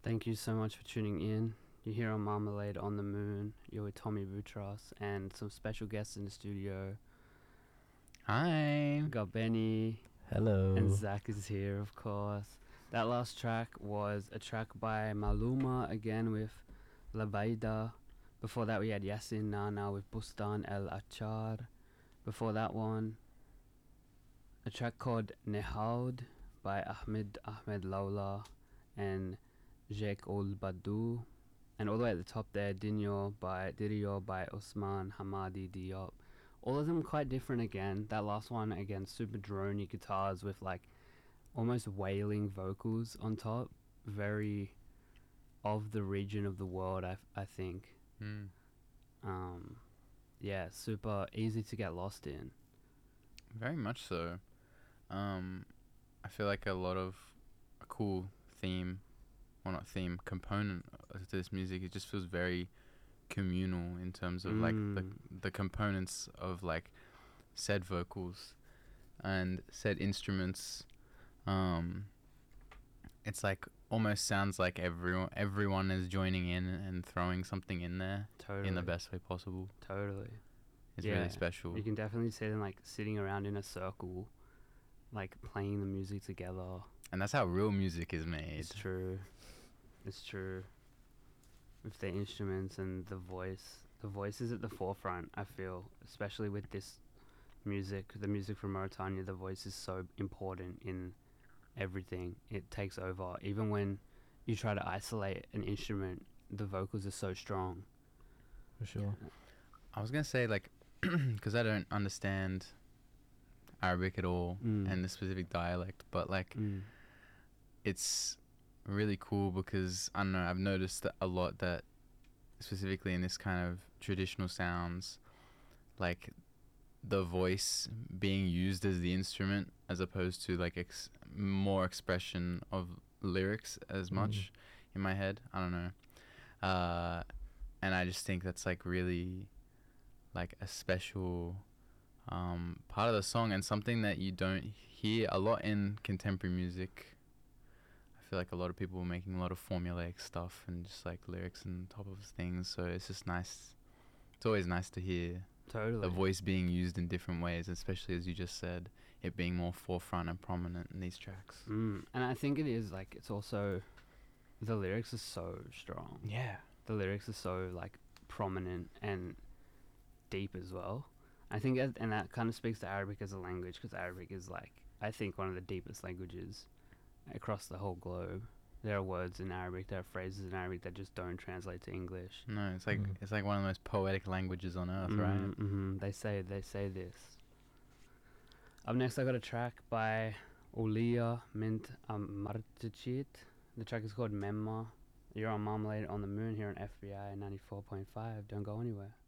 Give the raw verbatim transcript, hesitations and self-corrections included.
Thank you so much for tuning in. You're here on Marmalade on the Moon. You're with Tommy Boutros and some special guests in the studio. Hi. We got Benny. Hello. And Zach is here, of course. That last track was a track by Maluma, again with La Baida. Before that we had Yasin Nana with Bustan El Achar. Before that one, a track called Nehaud by Ahmed Ahmed Laula and Jek Ol Badu. And all the way at the top there, Dinyo by Dirio by Osman Hamadi Diop. All of them quite different again. That last one, again, super droney guitars with like almost wailing vocals on top. Very of the region of the world, I, I think. Mm. Um, yeah, super easy to get lost in. Very much so. Um, I feel like a lot of a cool theme, well not theme, component to this music, it just feels very communal in terms of mm. like the the components of like said vocals and said instruments. Um, it's like almost sounds like everyone everyone is joining in and throwing something in there Totally. in the best way possible. Totally. It's yeah. really special. You can definitely see them like sitting around in a circle, like playing the music together. And that's how real music is made. It's true. It's true. With the instruments and the voice. The voice is at the forefront, I feel. Especially with this music. The music from Mauritania, the voice is so important in everything. It takes over. Even when you try to isolate an instrument, the vocals are so strong. For sure. I was going to say, like, because I don't understand Arabic at all mm. and the specific dialect, but like mm. it's really cool because I don't know, I've noticed that a lot that specifically in this kind of traditional sounds, like the voice being used as the instrument as opposed to like ex- more expression of lyrics as much mm. in my head. I don't know. Uh, and I just think that's like really like a special um, part of the song and something that you don't hear a lot in contemporary music. I feel like a lot of people are making a lot of formulaic stuff and just like lyrics on top of things, so it's just nice. It's always nice to hear totally the voice being used in different ways, especially as you just said, it being more forefront and prominent in these tracks. Mm. And I think it is like, it's also, the lyrics are so strong. Yeah. The lyrics are so like prominent and deep as well. I think, as, and that kind of speaks to Arabic as a language, because Arabic is like, I think, one of the deepest languages across the whole globe. There are words in Arabic, there are phrases in Arabic that just don't translate to English. No, it's like mm. it's like one of the most poetic languages on earth, mm, right? Mm-hmm. They say they say this. Up next, I got a track by Olia Mint Amartichit. The track is called Memma. You're on Marmalade on the Moon here on F B I ninety-four point five. Don't go anywhere.